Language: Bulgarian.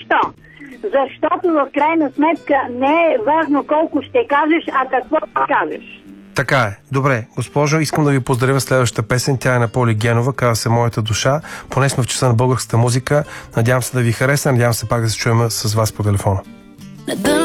Защо? Защото в крайна сметка не е важно колко ще кажеш, а какво кажеш. Така е. Добре, госпожо, искам да ви поздравя следващата песен. Тя е на Поли Генова, казва се "Моята душа". Поне сме в часа на българската музика. Надявам се да ви хареса, надявам се пак да се чуем с вас по телефона.